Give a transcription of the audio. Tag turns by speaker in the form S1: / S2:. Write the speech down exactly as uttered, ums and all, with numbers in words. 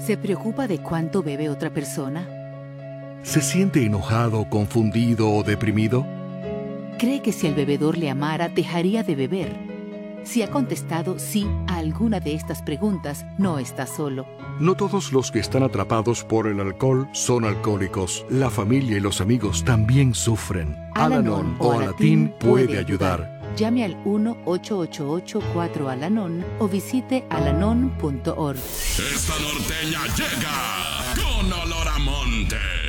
S1: ¿Se preocupa de cuánto bebe otra persona?
S2: ¿Se siente enojado, confundido o deprimido?
S1: ¿Cree que si el bebedor le amara, dejaría de beber? Si ha contestado sí a alguna de estas preguntas, no está solo.
S2: No todos los que están atrapados por el alcohol son alcohólicos. La familia y los amigos también sufren. Al-Anon o Alatín puede ayudar.
S1: Llame al uno ocho ocho ocho cuatro Al-Anon o visite alanon punto org.
S3: Esta norteña llega con olor a monte.